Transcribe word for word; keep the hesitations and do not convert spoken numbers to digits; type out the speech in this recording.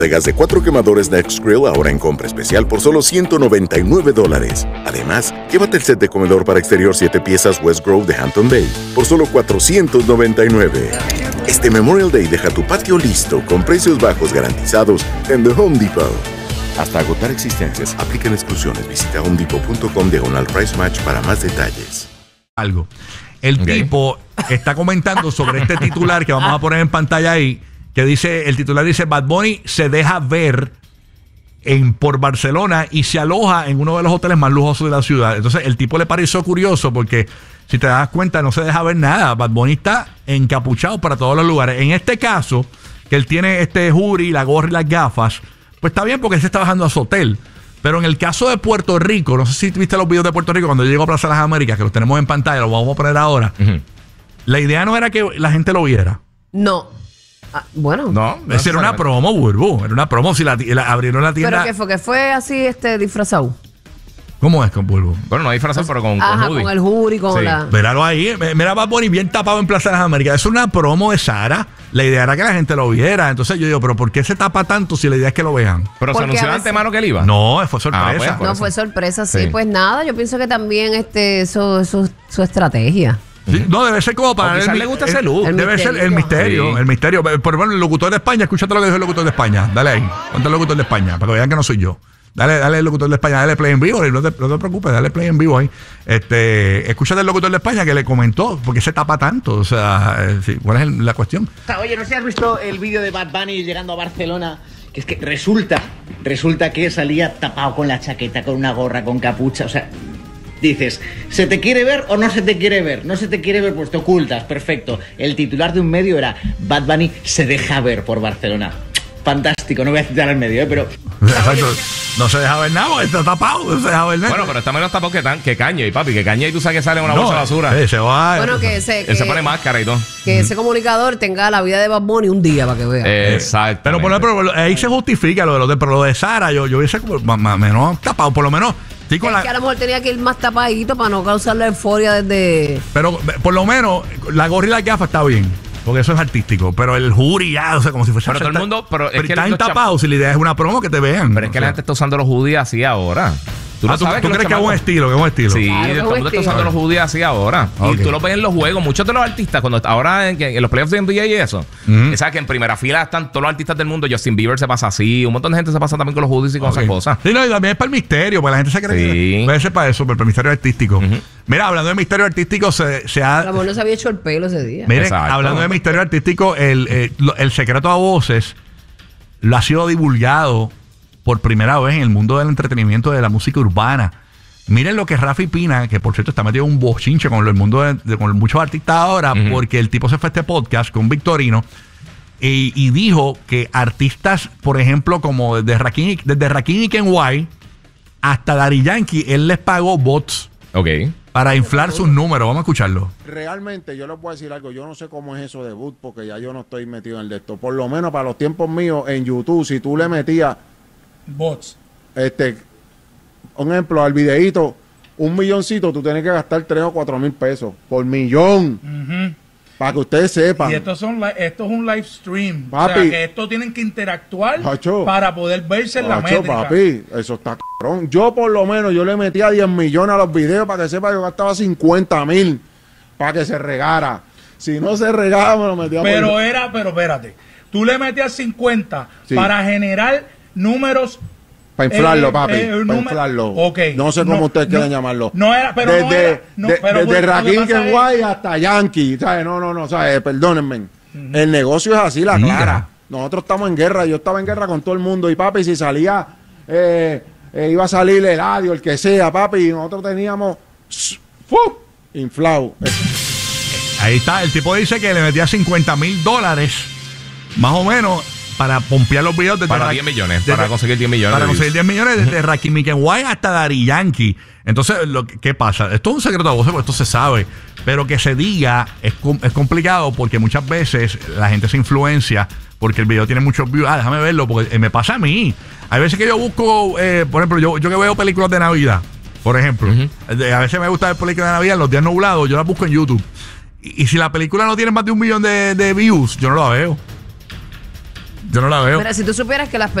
de gas de cuatro quemadores NextGrill ahora en compra especial por solo ciento noventa y nueve dólares. Además, llévate el set de comedor para exterior siete piezas West Grove de Hampton Bay por solo cuatrocientos noventa y nueve. Este Memorial Day deja tu patio listo con precios bajos garantizados en The Home Depot. Hasta agotar existencias, aplican exclusiones. Visita homedepot.com diagonal price match para más detalles. Algo. El okay. tipo está comentando sobre este titular que vamos a poner en pantalla ahí. Que dice, el titular dice, Bad Bunny se deja ver en, por Barcelona y se aloja en uno de los hoteles más lujosos de la ciudad. Entonces el tipo le pareció curioso porque si te das cuenta no se deja ver nada. Bad Bunny está encapuchado para todos los lugares. En este caso, que él tiene este jury, la gorra y las gafas, pues está bien porque él se está bajando a su hotel. Pero en el caso de Puerto Rico, no sé si viste los videos de Puerto Rico cuando yo llego a Plaza de las Américas, que los tenemos en pantalla, los vamos a poner ahora. Uh-huh. La idea no era que la gente lo viera. No. Ah, bueno, no, no esa era una promo, Burbu. Era una promo. Si la, la abrieron la tienda. ¿Pero qué fue? ¿Que fue así este disfrazado? ¿Cómo es con Burbu? Bueno, no disfrazado, pero con, Ajá, con, con el jury, con sí. la. Míralo ahí. Mira, Bad Bunny bien tapado en Plaza de las Américas. Es una promo de Sara. La idea era que la gente lo viera. Entonces yo digo, ¿pero por qué se tapa tanto si la idea es que lo vean? ¿Pero se anunció de antemano que él iba? No, fue sorpresa. Ah, pues, no, fue sorpresa, sí. sí. Pues nada, yo pienso que también este eso, eso su estrategia. Sí, no, debe ser como para él. le gusta ese look. El debe misterio. ser el misterio. Sí. El misterio. Por ejemplo, el locutor de España, escúchate lo que dijo el locutor de España. Dale ahí. Ponte el locutor de España, para que vean que no soy yo. Dale, dale el locutor de España, dale play en vivo. No te, no te preocupes, dale play en vivo ahí. Este, escúchate el locutor de España que le comentó, ¿por qué se tapa tanto? O sea, eh, sí, ¿cuál es el, la cuestión? Oye, ¿no sé si has visto el vídeo de Bad Bunny llegando a Barcelona? Que es que resulta, resulta que salía tapado con la chaqueta, con una gorra, con capucha, o sea. Dices, ¿se te quiere ver o no se te quiere ver? No se te quiere ver, pues te ocultas, perfecto. El titular de un medio era Bad Bunny se deja ver por Barcelona. Fantástico, no voy a citar al medio, ¿eh? Pero... Exacto. No se deja ver nada porque está tapado, no se deja ver nada. Bueno, pero está menos tapado que, tan, que Caño y papi, que Caño y tú sabes que sale una no, bolsa de basura. Eh, se va, bueno, que ese... Él se pone máscara y todo. Que ese comunicador tenga la vida de Bad Bunny un día para que vea. Eh, Exacto. Pero por ejemplo, ahí se justifica lo de, lo de, pero lo de Sara, yo, yo hubiese más menos tapado, por lo menos... Sí, es la... que a lo mejor tenía que ir más tapadito para no causar la euforia desde... Pero por lo menos la gorra y la gafa está bien. Porque eso es artístico. Pero el jury ya, o sea, como si fuese... Pero todo el mundo... Pero, pero es que están tapados si la idea es una promo que te vean. Pero es que la gente está usando los hoodies así ahora. ¿Tú, no ah, sabes ¿tú, ¿tú crees que es un estilo? Que es un estilo? Sí, claro, todo el mundo está usando los hoodies así ahora. Okay. Y tú lo ves en los juegos. Muchos de los artistas, cuando ahora en, en los playoffs de N B A y eso, mm-hmm. sabes que en primera fila están todos los artistas del mundo. Justin Bieber se pasa así. Un montón de gente se pasa también con los hoodies y con okay. esas cosas. Sí, no, y también es para el misterio. Porque la gente se cree sí. que puede ser para eso, para el misterio artístico. Mm-hmm. Mira, hablando de misterio artístico, se, se ha... Ramón no se había hecho el pelo ese día. Miren, hablando de misterio artístico, el, el, el secreto a voces lo ha sido divulgado por primera vez en el mundo del entretenimiento de la música urbana. Miren lo que Rafi Pina, que por cierto está metido en un bochinche con el mundo de, de, con muchos artistas ahora, uh-huh. porque el tipo se fue a este podcast con Victorino y, y dijo que artistas, por ejemplo, como desde Rakim, desde Rakim y Kenway hasta Daddy Yankee, él les pagó bots okay. para inflar sus números. Vamos a escucharlo. Realmente, yo les voy a decir algo. Yo no sé cómo es eso de bot, porque ya yo no estoy metido en el de esto. Por lo menos para los tiempos míos en YouTube, si tú le metías bots, este... un ejemplo, al videíto, un milloncito, tú tienes que gastar tres o cuatro mil pesos por millón. Uh-huh. Para que ustedes sepan. Y esto, son, esto es un live stream. Papi, o sea, que esto tienen que interactuar Pacho, para poder verse en Pacho, la métrica. Papi, eso está cabrón. Yo por lo menos, yo le metía diez millones a los videos para que sepa, yo gastaba cincuenta mil para que se regara. Si no se regaba, me lo metía Pero por... era, pero espérate, tú le metías cincuenta sí. para generar números. Para inflarlo, eh, papi. Eh, para inflarlo. Okay. No sé cómo no, ustedes no, quieren llamarlo. No era, pero desde, no era. No, de, pero desde Rakim Kenway es... hasta Yankee. ¿Sabes? No, no, no. ¿Sabes? Perdónenme. Uh-huh. El negocio es así, la Mira. clara. Nosotros estamos en guerra. Yo estaba en guerra con todo el mundo. Y papi, si salía, eh, eh, iba a salir el Eladio, el que sea, papi. Y nosotros teníamos ¡fuf! Inflado. Ahí está. El tipo dice que le metía cincuenta mil dólares, más o menos, para pompear los videos. Para diez millones, para conseguir diez millones. Para conseguir diez millones desde Rakim y Kenway hasta Daddy Yankee. Entonces, lo que, ¿qué pasa? Esto es un secreto a voces, porque esto se sabe. Pero que se diga es, es complicado porque muchas veces la gente se influencia porque el video tiene muchos views. Ah, déjame verlo, porque eh, me pasa a mí. Hay veces que yo busco, eh, por ejemplo, yo, yo que veo películas de Navidad, por ejemplo. Uh-huh. A veces me gusta ver películas de Navidad, los días nublados, yo las busco en YouTube. Y, y si la película no tiene más de un millón de, de views, yo no la veo. Yo no la veo. Pero si tú supieras que las